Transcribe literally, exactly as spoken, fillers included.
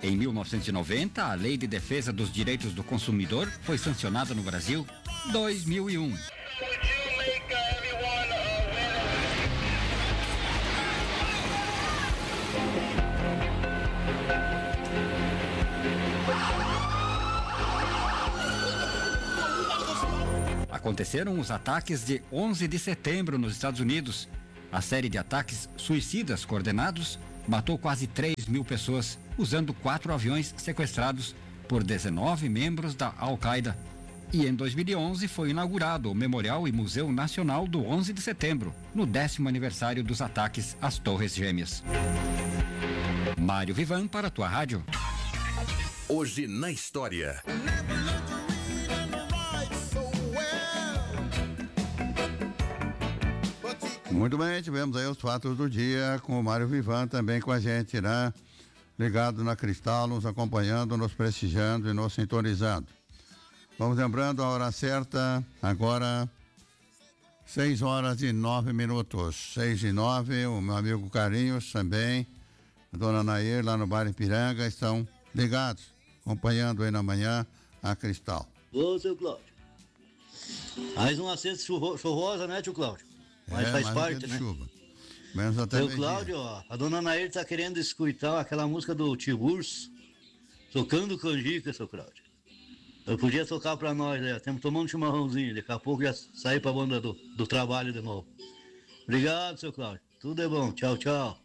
Em mil novecentos e noventa, a Lei de Defesa dos Direitos do Consumidor foi sancionada no Brasil. dois mil e um. Aconteceram os ataques de onze de setembro nos Estados Unidos. A série de ataques suicidas coordenados matou quase três mil pessoas, usando quatro aviões sequestrados por dezenove membros da Al-Qaeda. E em dois mil e onze foi inaugurado o Memorial e Museu Nacional do onze de setembro, no décimo aniversário dos ataques às Torres Gêmeas. Mário Vivan para a tua rádio. Hoje na história. Muito bem, tivemos aí os fatos do dia com o Mário Vivan também com a gente, né? Ligado na Cristal, nos acompanhando, nos prestigiando e nos sintonizando. Vamos lembrando a hora certa, agora seis horas e nove minutos. Seis e nove, o meu amigo Carinhos também, a dona Nair lá no bairro Ipiranga estão ligados, acompanhando aí na manhã a Cristal. Ô, seu Cláudio. Mais uma sexta chuvo- chuvosa, né, tio Cláudio? Mas é, faz mais parte, um dia de né? chuva. Menos até Seu meio-dia. Cláudio, ó, a dona Nair tá querendo escutar aquela música do Tiburcio, tocando canjica, seu Cláudio. Eu podia tocar pra nós, né? Estamos tomando chimarrãozinho, daqui a pouco já sair pra banda do, do trabalho de novo. Obrigado, seu Cláudio. Tudo é bom. Tchau, tchau.